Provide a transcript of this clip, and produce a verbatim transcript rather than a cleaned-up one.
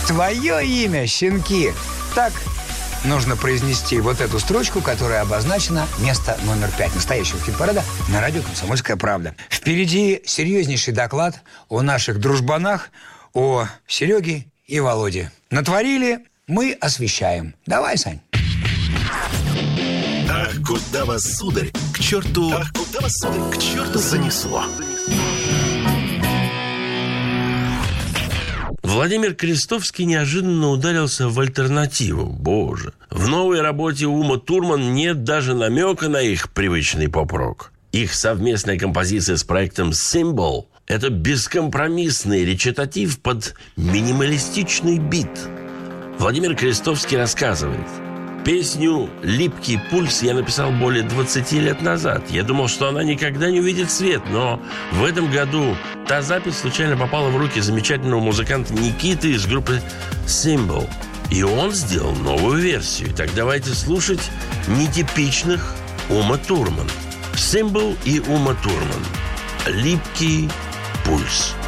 твое имя, щенки. Так нужно произнести вот эту строчку, которая обозначена место номер пять настоящего хит-парада на радио «Комсомольская правда». Впереди серьезнейший доклад о наших дружбанах, о Сереге и Володе. Натворили, мы освещаем. Давай, Сань. Ах, куда вас, сударь, к черту... Ах, куда вас, сударь, к черту занесло. Владимир Крестовский неожиданно ударился в альтернативу. Боже. В новой работе Ума Турман нет даже намека на их привычный поп-рок. Их совместная композиция с проектом Symbol – это бескомпромиссный речитатив под минималистичный бит. Владимир Крестовский рассказывает: песню «Липкий пульс» я написал более двадцати лет назад. Я думал, что она никогда не увидит свет, но в этом году та запись случайно попала в руки замечательного музыканта Никиты из группы Symbol. И он сделал новую версию. Так давайте слушать нетипичных Ума Турман. Symbol и Ума Турман. «Липкий пульс».